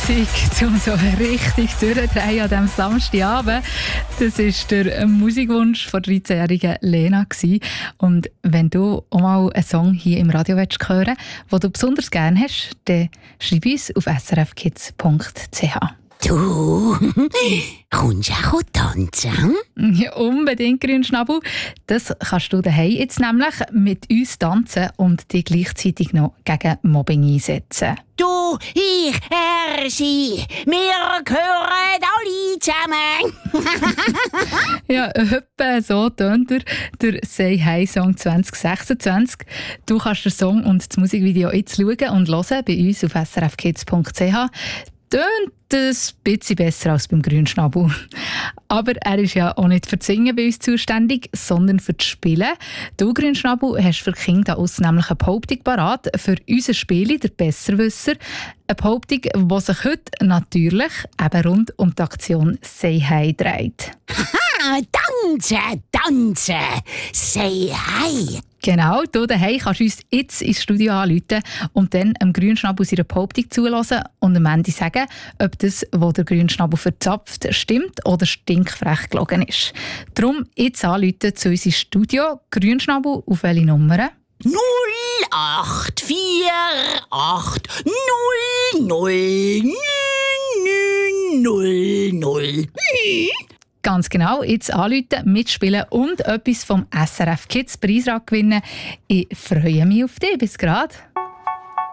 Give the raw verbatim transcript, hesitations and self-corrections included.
Musik, um so richtig durchdrehen an diesem Samstagabend. Das war der Musikwunsch von der dreizehnjährigen Lena. Und wenn du auch mal einen Song hier im Radio hören willst, den du besonders gerne hast, dann schreib uns auf s r f kids punkt c h. Du, kommst du auch tanzen? Ja, unbedingt, Grünschnabel. Das kannst du daheim jetzt nämlich mit uns tanzen und dich gleichzeitig noch gegen Mobbing einsetzen. Du, ich, er, sie, wir gehören alle zusammen. Ja, etwa so tönt er, der «Say Hi Song zwanzig sechsundzwanzig». Du kannst den Song und das Musikvideo jetzt schauen und hören bei uns auf s r f kids punkt c h. Tönt ein bisschen besser als beim Grünschnabel. Aber er ist ja auch nicht für das Singen bei uns zuständig, sondern für das Spielen. Du, Grünschnabel, hast für die Kinder da aussen nämlich eine Behauptung parat für unser Spiel, der Besserwisser. Eine Behauptung, die sich heute natürlich eben rund um die Aktion «Say Hi» dreht. Haha, tanzen, tanzen, say hi. Genau, du daheim kannst uns jetzt ins Studio anrufen und dann dem Grünschnabel seine Behauptung zulassen und am Ende sagen, ob das, was der Grünschnabel verzapft, stimmt oder stinkfrech gelogen ist. Darum jetzt anrufen zu unserem Studio. Grünschnabel, auf welche Nummer? null acht vier acht null null neun null null. Ganz genau, jetzt anrufen, mitspielen und etwas vom S R F Kids Preisrad gewinnen. Ich freue mich auf dich. Bis gerade.